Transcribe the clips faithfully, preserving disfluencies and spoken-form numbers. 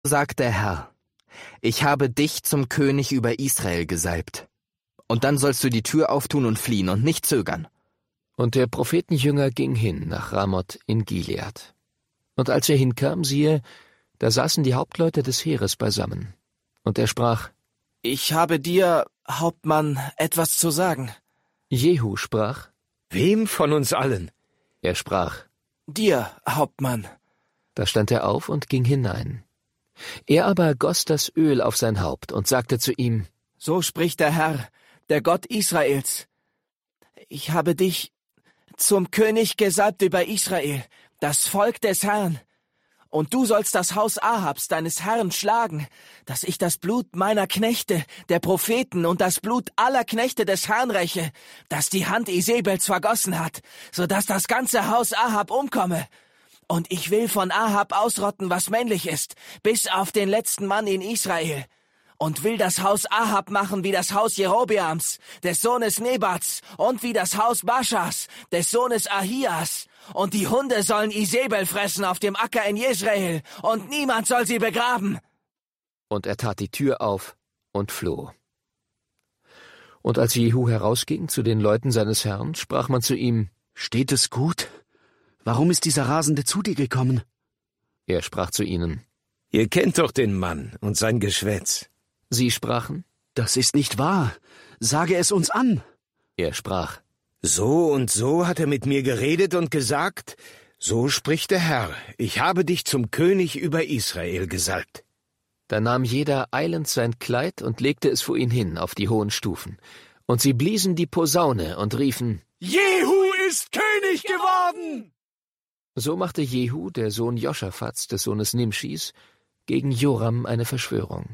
sagt der Herr, ich habe dich zum König über Israel gesalbt. Und dann sollst du die Tür auftun und fliehen und nicht zögern. Und der Prophetenjünger ging hin nach Ramoth in Gilead. Und als er hinkam, siehe, da saßen die Hauptleute des Heeres beisammen. Und er sprach, Ich habe dir, Hauptmann, etwas zu sagen. Jehu sprach, Wem von uns allen? Er sprach, Dir, Hauptmann. Da stand er auf und ging hinein. Er aber goss das Öl auf sein Haupt und sagte zu ihm, So spricht der Herr, der Gott Israels. Ich habe dich zum König gesalbt über Israel, das Volk des Herrn. Und du sollst das Haus Ahabs, deines Herrn, schlagen, dass ich das Blut meiner Knechte, der Propheten und das Blut aller Knechte des Herrn räche, das die Hand Isebels vergossen hat, so dass das ganze Haus Ahab umkomme. Und ich will von Ahab ausrotten, was männlich ist, bis auf den letzten Mann in Israel. Und will das Haus Ahab machen wie das Haus Jerobeams, des Sohnes Nebats, und wie das Haus Baschas, des Sohnes Ahias. Und die Hunde sollen Isebel fressen auf dem Acker in Jezreel, und niemand soll sie begraben. Und er tat die Tür auf und floh. Und als Jehu herausging zu den Leuten seines Herrn, sprach man zu ihm, Steht es gut? Warum ist dieser Rasende zu dir gekommen? Er sprach zu ihnen, Ihr kennt doch den Mann und sein Geschwätz. Sie sprachen, Das ist nicht wahr. Sage es uns an. Er sprach, So und so hat er mit mir geredet und gesagt, so spricht der Herr, ich habe dich zum König über Israel gesalbt. Da nahm jeder eilend sein Kleid und legte es vor ihn hin auf die hohen Stufen. Und sie bliesen die Posaune und riefen, Jehu ist König geworden! So machte Jehu, der Sohn Joschafats, des Sohnes Nimschis, gegen Joram eine Verschwörung.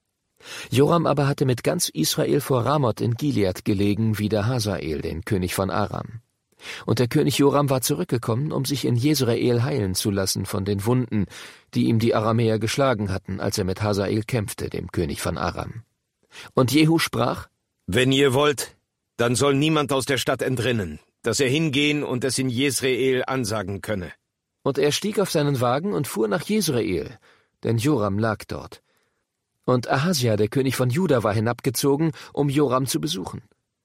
Joram aber hatte mit ganz Israel vor Ramoth in Gilead gelegen, wider Hazael, den König von Aram. Und der König Joram war zurückgekommen, um sich in Jezreel heilen zu lassen von den Wunden, die ihm die Aramäer geschlagen hatten, als er mit Hazael kämpfte, dem König von Aram. Und Jehu sprach, Wenn ihr wollt, dann soll niemand aus der Stadt entrinnen, dass er hingehen und es in Jezreel ansagen könne. Und er stieg auf seinen Wagen und fuhr nach Jezreel, denn Joram lag dort. Und Ahasja, der König von Juda, war hinabgezogen, um Joram zu besuchen.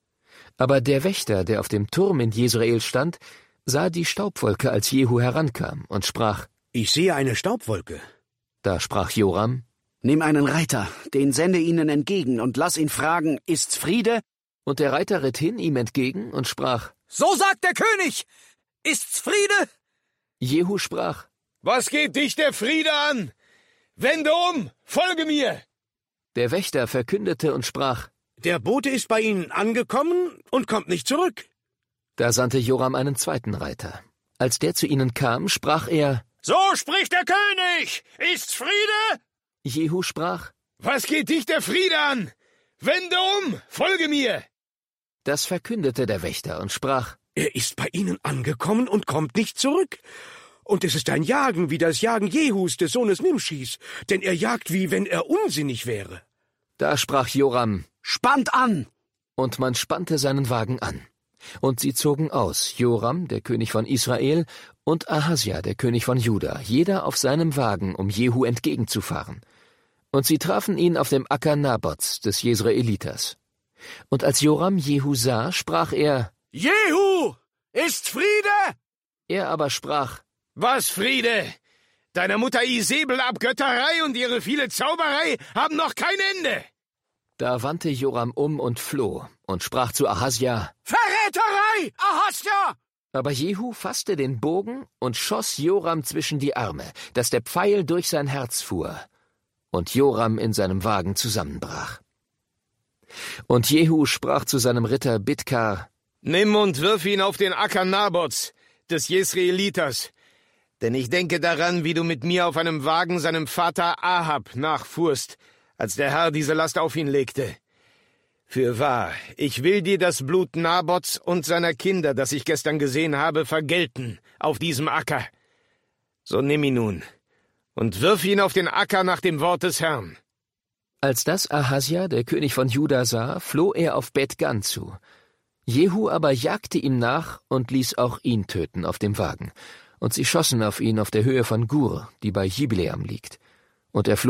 Aber der Wächter, der auf dem Turm in Jezreel stand, sah die Staubwolke, als Jehu herankam, und sprach, Ich sehe eine Staubwolke. Da sprach Joram, Nimm einen Reiter, den sende ihnen entgegen und lass ihn fragen, ist's Friede? Und der Reiter ritt hin ihm entgegen und sprach, So sagt der König! Ist's Friede? Jehu sprach, Was geht dich der Friede an? Wende um, folge mir! Der Wächter verkündete und sprach, Der Bote ist bei ihnen angekommen und kommt nicht zurück. Da sandte Joram einen zweiten Reiter. Als der zu ihnen kam, sprach er, So spricht der König! Ist's Friede? Jehu sprach, Was geht dich der Friede an? Wende um, folge mir! Das verkündete der Wächter und sprach, Er ist bei ihnen angekommen und kommt nicht zurück. Und es ist ein Jagen wie das Jagen Jehus, des Sohnes Nimschis, denn er jagt, wie wenn er unsinnig wäre. Da sprach Joram, Spannt an! und man spannte seinen Wagen an. Und sie zogen aus, Joram, der König von Israel, und Ahasja, der König von Juda, jeder auf seinem Wagen, um Jehu entgegenzufahren. Und sie trafen ihn auf dem Acker Nabots, des Jezreeliters. Und als Joram Jehu sah, sprach er, Jehu! Ist Friede? Er aber sprach, Was Friede? Deiner Mutter Isebel Abgötterei und ihre viele Zauberei haben noch kein Ende. Da wandte Joram um und floh und sprach zu Ahasja, Verräterei! Ahasja! aber Jehu fasste den Bogen und schoss Joram zwischen die Arme, dass der Pfeil durch sein Herz fuhr und Joram in seinem Wagen zusammenbrach. Und Jehu sprach zu seinem Ritter Bidkar, Nimm und wirf ihn auf den Acker Nabots, des Jezreeliters, denn ich denke daran, wie du mit mir auf einem Wagen seinem Vater Ahab nachfuhrst, als der Herr diese Last auf ihn legte. Fürwahr, ich will dir das Blut Nabots und seiner Kinder, das ich gestern gesehen habe, vergelten auf diesem Acker. So nimm ihn nun und wirf ihn auf den Acker nach dem Wort des Herrn. Als das Ahasja, der König von Juda, sah, floh er auf Bet-Gan zu. Jehu aber jagte ihm nach und ließ auch ihn töten auf dem Wagen. Und sie schossen auf ihn auf der Höhe von Gur, die bei Jibleam liegt. und er floh